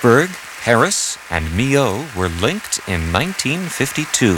Pittsburgh, Paris, and Milhaud were linked in 1952.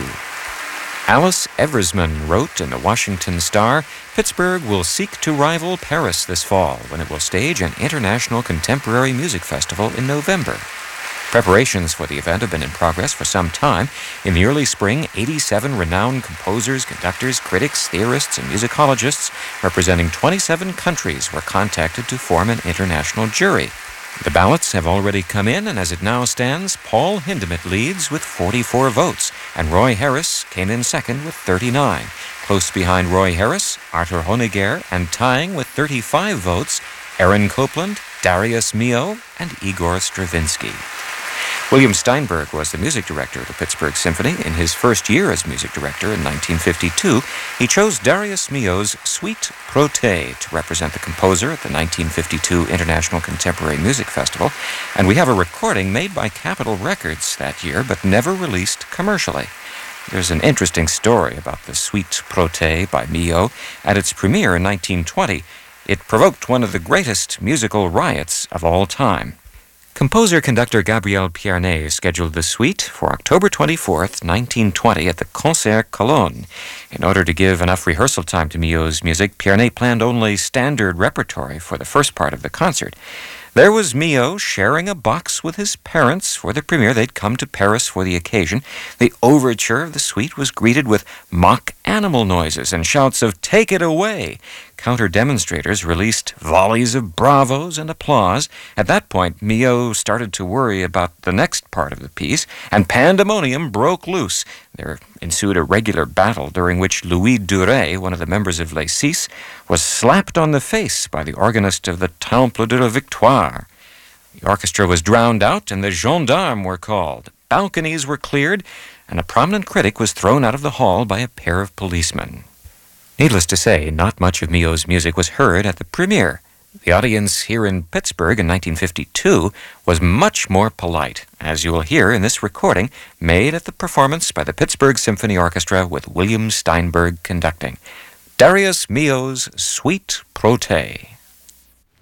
Alice Eversman wrote in the Washington Star, Pittsburgh will seek to rival Paris this fall when it will stage an international contemporary music festival in November. Preparations for the event have been in progress for some time. In the early spring, 87 renowned composers, conductors, critics, theorists, and musicologists representing 27 countries were contacted to form an international jury. The ballots have already come in, and as it now stands, Paul Hindemith leads with 44 votes, and Roy Harris came in second with 39. Close behind Roy Harris, Arthur Honegger, and tying with 35 votes, Aaron Copland, Darius Milhaud, and Igor Stravinsky. William Steinberg was the music director of the Pittsburgh Symphony. In his first year as music director in 1952, he chose Darius Milhaud's Suite Protée to represent the composer at the 1952 International Contemporary Music Festival, and we have a recording made by Capitol Records that year, but never released commercially. There's an interesting story about the Suite Protée by Milhaud. At its premiere in 1920, it provoked one of the greatest musical riots of all time. Composer-conductor Gabriel Pierné scheduled the suite for October 24th, 1920 at the Concert Cologne. In order to give enough rehearsal time to Milhaud's music, Pierné planned only standard repertory for the first part of the concert. There was Milhaud sharing a box with his parents for the premiere. They'd come to Paris for the occasion. The overture of the suite was greeted with mock animal noises and shouts of "Take it away!" Counter-demonstrators released volleys of bravos and applause. At that point, Milhaud started to worry about the next part of the piece, and pandemonium broke loose. There ensued a regular battle during which Louis Duret, one of the members of Les Six, was slapped on the face by the organist of the Temple de la Victoire. The orchestra was drowned out, and the gendarmes were called. Balconies were cleared, and a prominent critic was thrown out of the hall by a pair of policemen. Needless to say, not much of Milhaud's music was heard at the premiere. The audience here in Pittsburgh in 1952 was much more polite, as you will hear in this recording made at the performance by the Pittsburgh Symphony Orchestra with William Steinberg conducting. Darius Milhaud's Suite Protée.